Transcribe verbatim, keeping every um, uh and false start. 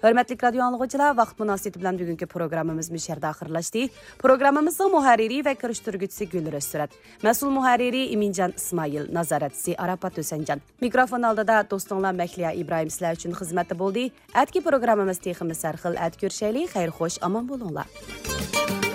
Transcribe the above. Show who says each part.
Speaker 1: Hörmətli radio anlıqçılar, vaxt münasibəti bilan bugünkü proqramımız müşərdə axırlaşdı. Proqramımızın mühərriri və qırışdırıcısı Gülür Özsürət, məsul mühərriri İmincan İsmail, nazarətçisi Arapat Ösəncan. Mikrofon aldıda dostunlar Məkliyə İbrahim sizlər üçün xidmətdə oldu. Ətki proqramımız teximiz sərxil ət görüşəli, xeyir xoş, aman bolunlar.